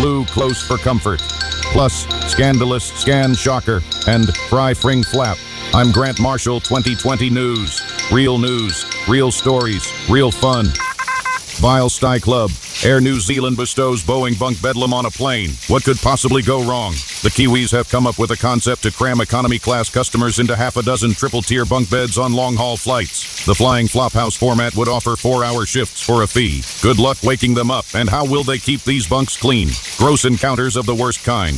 Clue Close for Comfort. Plus, Scandalous, Scan Shocker, and Fry Fring Flap. I'm Grant Marshall, 2020 News. Real news, real stories, real fun. Vile Sty Club. Air New Zealand bestows Boeing bunk bedlam on a plane. What could possibly go wrong? The Kiwis have come up with a concept to cram economy-class customers into half a dozen triple-tier bunk beds on long-haul flights. The flying flophouse format would offer 4-hour shifts for a fee. Good luck waking them up, and how will they keep these bunks clean? Gross encounters of the worst kind.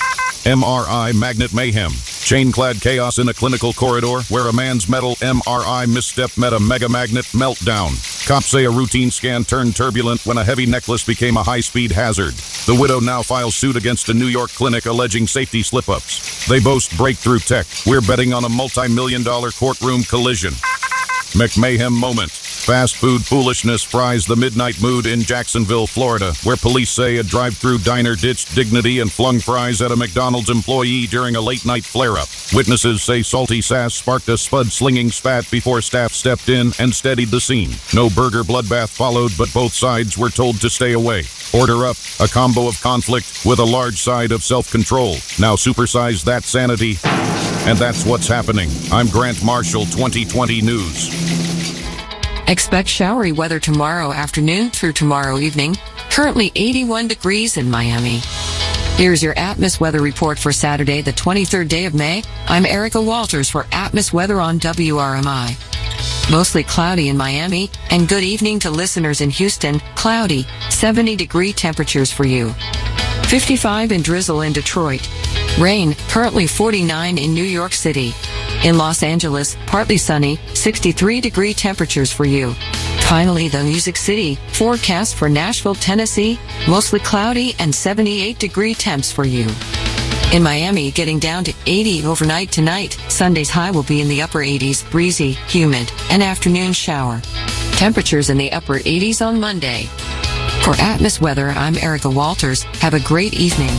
MRI Magnet Mayhem. Chain-clad chaos in a clinical corridor where a man's metal MRI misstep met a mega magnet meltdown. Cops say a routine scan turned turbulent when a heavy necklace became a high-speed hazard. The widow now files suit against a New York clinic alleging safety slip-ups. They boast breakthrough tech. We're betting on a multi-million-dollar courtroom collision. McMahon moment. Fast food foolishness fries the midnight mood in Jacksonville, Florida, where police say a drive-through diner ditched dignity and flung fries at a McDonald's employee during a late-night flare-up. Witnesses say salty sass sparked a spud-slinging spat before staff stepped in and steadied the scene. No burger bloodbath followed, but both sides were told to stay away. Order up, a combo of conflict with a large side of self-control. Now supersize that sanity, and that's what's happening. I'm Grant Marshall, 2020 News. Expect showery weather tomorrow afternoon through tomorrow evening. Currently 81 degrees in Miami. Here's your Atmos weather report for Saturday, the 23rd day of May. I'm Erica Walters for Atmos weather on WRMI. Mostly cloudy in Miami, and good evening to listeners in Houston. Cloudy, 70-degree temperatures for you. 55 and drizzle in Detroit. Rain, currently 49 in New York City. In Los Angeles, partly sunny, 63-degree temperatures for you. Finally, the Music City, forecast for Nashville, Tennessee, mostly cloudy and 78-degree temps for you. In Miami, getting down to 80 overnight tonight. Sunday's high will be in the upper 80s, breezy, humid, and afternoon shower. Temperatures in the upper 80s on Monday. For Atmos weather, I'm Erica Walters. Have a great evening.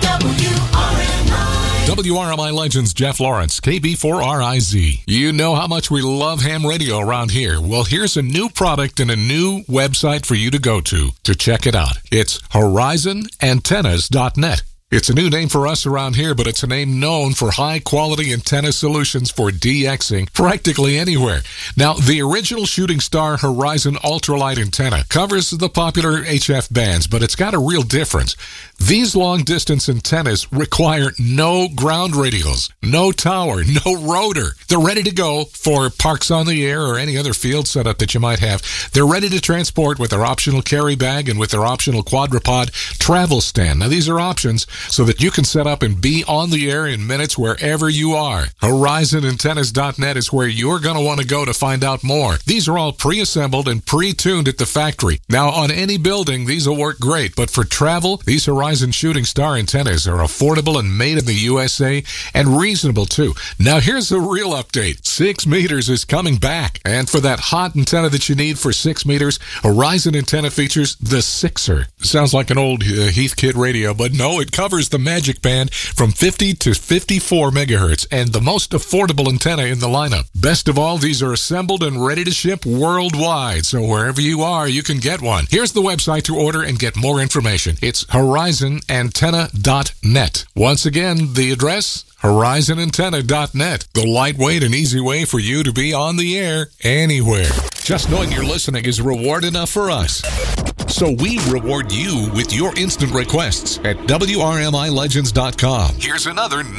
WRMI Legends Jeff Lawrence, KB4RIZ. You know how much we love ham radio around here. Well, here's a new product and a new website for you to go to check it out. It's horizonantennas.net. It's a new name for us around here, but it's a name known for high-quality antenna solutions for DXing practically anywhere. Now, the original Shooting Star Horizon Ultralight antenna covers the popular HF bands, but it's got a real difference. These long-distance antennas require no ground radios, no tower, no rotor. They're ready to go for parks on the air or any other field setup that you might have. They're ready to transport with their optional carry bag and with their optional quadrupod travel stand. Now, these are options so that you can set up and be on the air in minutes wherever you are. HorizonAntennas.net is where you're going to want to go to find out more. These are all pre-assembled and pre-tuned at the factory. Now, on any building, these will work great, but for travel, these Horizon Shooting Star antennas are affordable and made in the USA and reasonable, too. Now, here's the real update. 6 meters is coming back, and for that hot antenna that you need for 6 meters, Horizon Antenna features the Sixer. Sounds like an old Heathkit radio, but no, it covers the magic band from 50 to 54 megahertz and the most affordable antenna in the lineup. Best of all, these are assembled and ready to ship worldwide, so wherever you are, you can get one. Here's the website to order and get more information. It's horizonantenna.net. Once again, the address, horizonantenna.net. The lightweight and easy way for you to be on the air anywhere. Just knowing you're listening is reward enough for us. So we reward you with your instant requests at WRMILegends.com. Here's another